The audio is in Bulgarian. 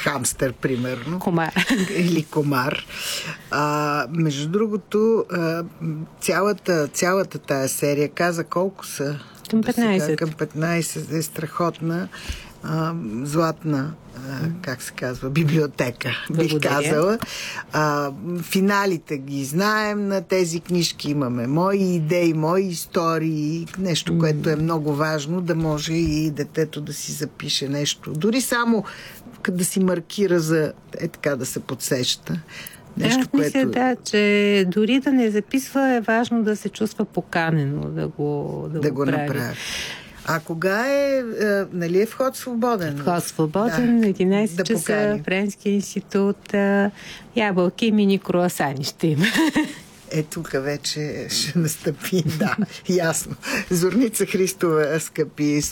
хамстър, примерно. Комар. Или комар. Между другото, цялата тая серия, каза колко са? Към 15. Към 15 е страхотна, златна, как се казва, библиотека, бих казала. Финалите ги знаем на тези книжки, имаме мои идеи, мои истории, нещо, което е много важно, да може и детето да си запише нещо. Дори само да си маркира за така да се подсеща. Нещо, мисля, че дори да не записва, е важно да се чувства поканено да го направи. А кога нали е вход свободен? Вход свободен, на 11 часа, Френския институт, ябълки и мини круасани ще има. Тук вече ще настъпи, да, ясно. Зорница Христова, скъпи